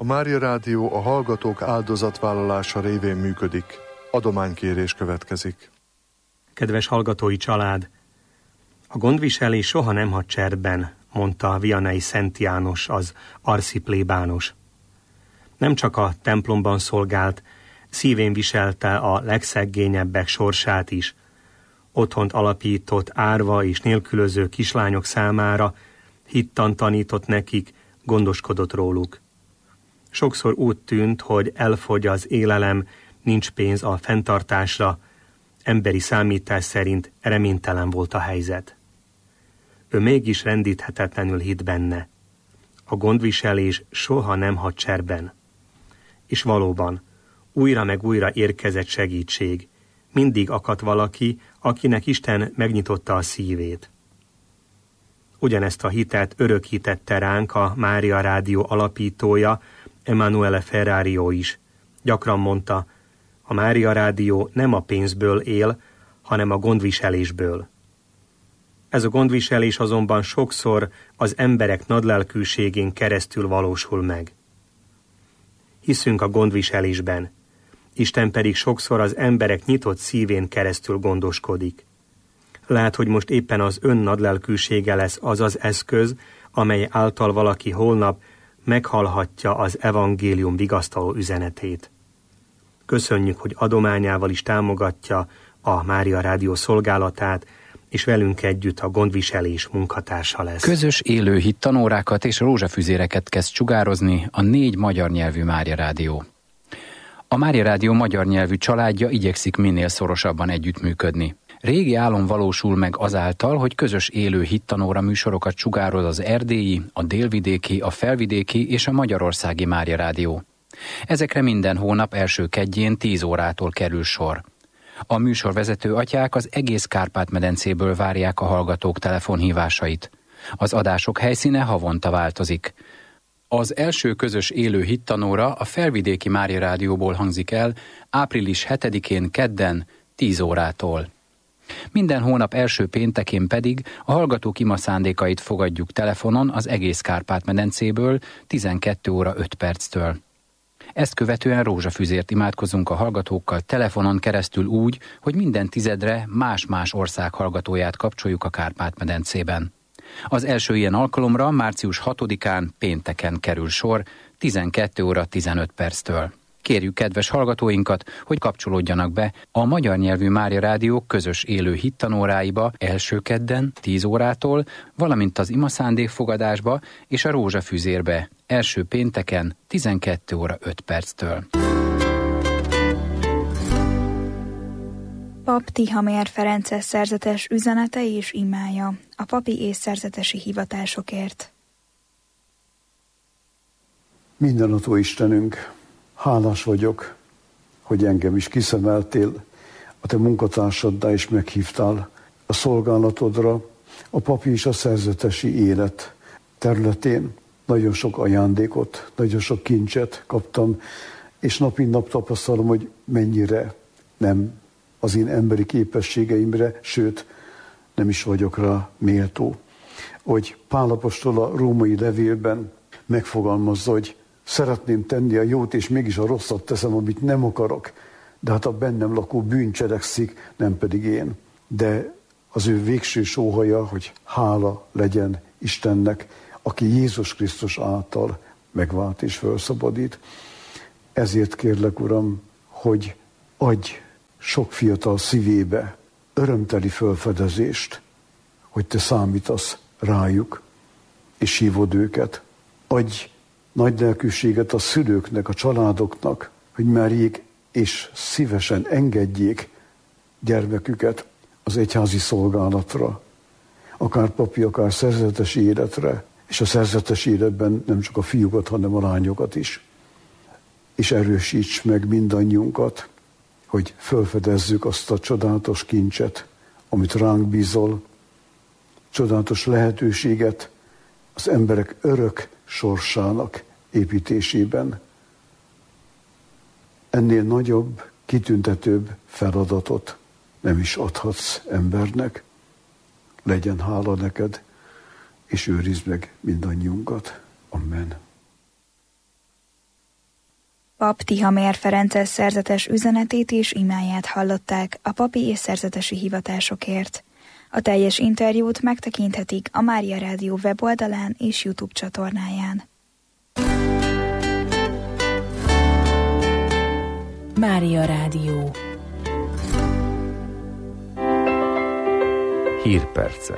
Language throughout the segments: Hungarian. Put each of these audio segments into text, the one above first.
A Mária Rádió a hallgatók áldozatvállalása révén működik. Adománykérés következik. Kedves hallgatói család! A gondviselés soha nem hagy cserben, mondta Vianai Szent János, az arszi plébános. Nem csak a templomban szolgált, szívén viselte a legszeggényebbek sorsát is. Otthont alapított árva és nélkülöző kislányok számára, hittan tanított nekik, gondoskodott róluk. Sokszor úgy tűnt, hogy elfogy az élelem, nincs pénz a fenntartásra, emberi számítás szerint reménytelen volt a helyzet. Ő mégis rendíthetetlenül hitt benne. A gondviselés soha nem hagy cserben. És valóban, újra meg újra érkezett segítség. Mindig akadt valaki, akinek Isten megnyitotta a szívét. Ugyanezt a hitet örökítette ránk a Mária Rádió alapítója, Emanuele Ferrario is. Gyakran mondta, a Mária Rádió nem a pénzből él, hanem a gondviselésből. Ez a gondviselés azonban sokszor az emberek nagylelkűségén keresztül valósul meg. Hiszünk a gondviselésben, Isten pedig sokszor az emberek nyitott szívén keresztül gondoskodik. Lehet, hogy most éppen az ön nagylelkűsége lesz az az eszköz, amely által valaki holnap meghallhatja az evangélium vigasztaló üzenetét. Köszönjük, hogy adományával is támogatja a Mária Rádió szolgálatát, és velünk együtt a gondviselés munkatársa lesz. Közös élő hittanórákat és rózsafüzéreket kezd sugározni a 4 magyar nyelvű Mária Rádió. A Mária Rádió magyar nyelvű családja igyekszik minél szorosabban együttműködni. Régi álom valósul meg azáltal, hogy közös élő hittanóra műsorokat sugároz az erdélyi, a délvidéki, a felvidéki és a magyarországi Mária Rádió. Ezekre minden hónap első kedjén 10 órától kerül sor. A műsorvezető atyák az egész Kárpát-medencéből várják a hallgatók telefonhívásait. Az adások helyszíne havonta változik. Az első közös élő hittanóra a felvidéki Mária Rádióból hangzik el április 7-én kedden 10 órától. Minden hónap első péntekén pedig a hallgatók ima szándékait fogadjuk telefonon az egész Kárpát-medencéből 12 óra 5 perctől. Ezt követően rózsafüzért imádkozunk a hallgatókkal telefonon keresztül úgy, hogy minden tizedre más-más ország hallgatóját kapcsoljuk a Kárpát-medencében. Az első ilyen alkalomra március 6-án pénteken kerül sor 12 óra 15 perctől. Kérjük kedves hallgatóinkat, hogy kapcsolódjanak be a magyar nyelvű Mária Rádió közös élő hittanóráiba első kedden 10 órától, valamint az imaszándékfogadásba és a rózsafüzérbe első pénteken 12 óra 5 perctől. Pap Tihamér Ferences szerzetes üzenete és imája a papi és szerzetesi hivatásokért. Mindenható Istenünk, hálás vagyok, hogy engem is kiszemeltél, a te munkatársaddá is meghívtál a szolgálatodra, a papi és a szerzetesi élet területén. Nagyon sok ajándékot, nagyon sok kincset kaptam, és nap mint nap tapasztalom, hogy mennyire nem az én emberi képességeimre, sőt, nem is vagyok rá méltó. Hogy Pál apostol a római levélben megfogalmazza, hogy szeretném tenni a jót, és mégis a rosszat teszem, amit nem akarok. De hát a bennem lakó bűn cselekszik, nem pedig én. De az ő végső sóhaja, hogy hála legyen Istennek, aki Jézus Krisztus által megvált és felszabadít. Ezért kérlek, Uram, hogy adj sok fiatal szívébe örömteli felfedezést, hogy te számítasz rájuk, és hívod őket. Adj nagy lelkűséget a szülőknek, a családoknak, hogy merjék és szívesen engedjék gyermeküket az egyházi szolgálatra, akár papi, akár szerzetesi életre, és a szerzetesi életben nem csak a fiúkat, hanem a lányokat is. És erősíts meg mindannyiunkat, hogy felfedezzük azt a csodálatos kincset, amit ránk bízol, csodálatos lehetőséget az emberek örök sorsának építésében. Ennél nagyobb, kitüntetőbb feladatot nem is adhatsz embernek. Legyen hála neked, és őrizd meg mindannyiunkat. Amen. Pap Tihamér Ferences szerzetes üzenetét és imáját hallották a papi és szerzetesi hivatásokért. A teljes interjút megtekinthetik a Mária Rádió weboldalán és YouTube csatornáján. Mária Rádió. Hírpercek.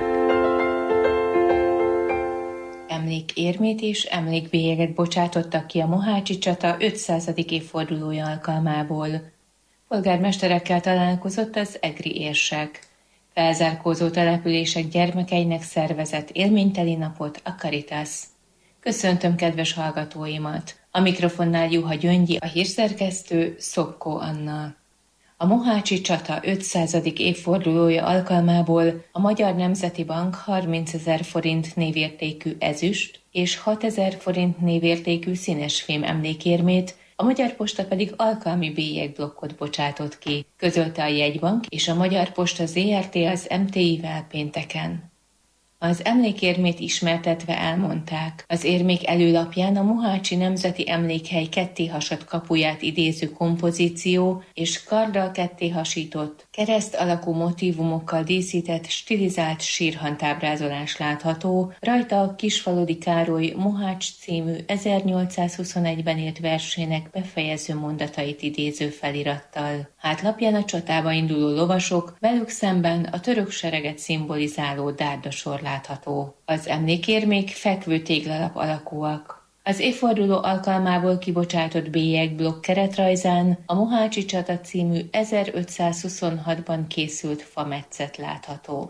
Emlékérmét és emlékbélyeget bocsátottak ki a mohácsi csata 500. évfordulója alkalmából. Polgármesterekkel találkozott az egri érsek. Felzárkózó települések gyermekeinek szervezett élményteli napot a Caritas. Köszöntöm kedves hallgatóimat! A mikrofonnál Juha Gyöngyi, a hírszerkesztő Szopkó Anna. A mohácsi csata 500. évfordulója alkalmából a Magyar Nemzeti Bank 30 000 forint névértékű ezüst és 6 000 forint névértékű színesfém emlékérmét, a Magyar Posta pedig alkalmi bélyegblokkot bocsátott ki, közölte a Jegybank és a Magyar Posta Zrt. Az MTI-vel pénteken. Az emlékérmét ismertetve elmondták, az érmék előlapján a mohácsi nemzeti emlékhely kettéhasadt kapuját idéző kompozíció és karddal kettéhasított, kereszt alakú motívumokkal díszített stilizált sírhantábrázolás látható, rajta a Kisfaludi Károly Mohács című 1821-ben írt versének befejező mondatait idéző felirattal. Hátlapján a csatába induló lovasok, velük szemben a török sereget szimbolizáló dárdasor látható. Az emlékérmék fekvő téglalap alakúak. Az évforduló alkalmából kibocsátott bélyegblokk keretrajzán a Mohácsi csata című 1526-ban készült fametszet látható.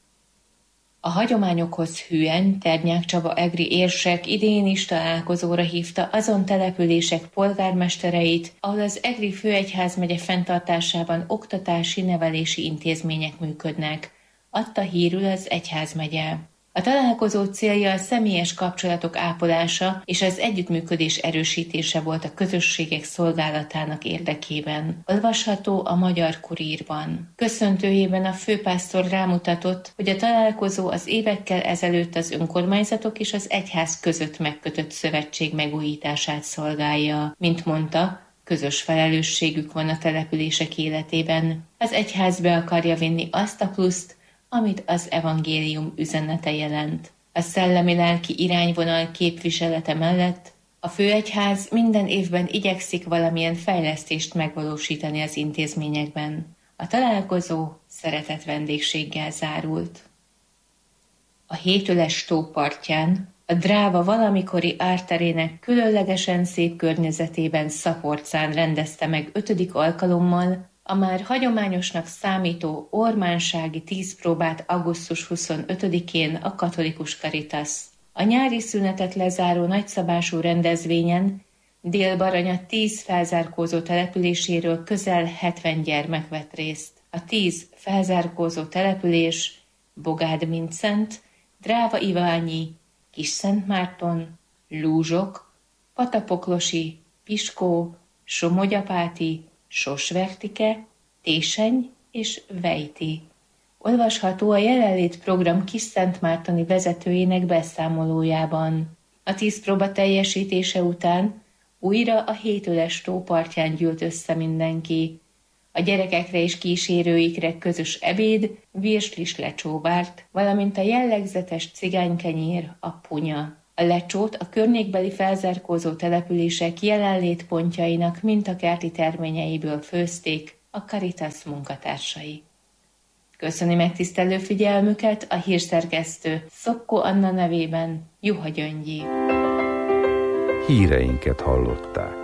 A hagyományokhoz hűen Ternyák Csaba egri érsek idén is találkozóra hívta azon települések polgármestereit, ahol az egri főegyházmegye fenntartásában oktatási, nevelési intézmények működnek, adta hírül az egyházmegye. A találkozó célja a személyes kapcsolatok ápolása és az együttműködés erősítése volt a közösségek szolgálatának érdekében. Olvasható a Magyar Kurírban. Köszöntőjében a főpásztor rámutatott, hogy a találkozó az évekkel ezelőtt az önkormányzatok és az egyház között megkötött szövetség megújítását szolgálja. Mint mondta, közös felelősségük van a települések életében. Az egyház be akarja vinni azt a pluszt, amit az evangélium üzenete jelent. A szellemi-lelki irányvonal képviselete mellett a főegyház minden évben igyekszik valamilyen fejlesztést megvalósítani az intézményekben. A találkozó szeretett vendégséggel zárult. A Hétöles tó partján, a Dráva valamikori árterének különlegesen szép környezetében Szaporcán rendezte meg 5. alkalommal a már hagyományosnak számító ormánsági tízpróbát augusztus 25-én a katolikus Caritas. A nyári szünetet lezáró nagyszabású rendezvényen Dél-Baranya 10 felzárkózó településéről közel 70 gyermek vett részt. A 10 felzárkózó település Bogád-Mincent, Dráva-Iványi, Kisszentmárton, Lúzsok, Patapoklosi, Piskó, Somogyapáti, Sosvertike, Téseny és Vejti. Olvasható a jelenlét program Kisszentmártoni vezetőjének beszámolójában. A 10 próba teljesítése után újra a Hétöles tó partján gyűlt össze mindenki. A gyerekekre és kísérőikre közös ebéd, virslis lecsó várt, valamint a jellegzetes cigánykenyér, a punya. A lecsót a környékbeli felzárkózó települések jelenlétpontjainak mintakerti terményeiből főzték a Caritas munkatársai. Köszöni megtisztelő figyelmüket a hírszerkesztő Szopkó Anna nevében Juha Gyöngyi. Híreinket hallották.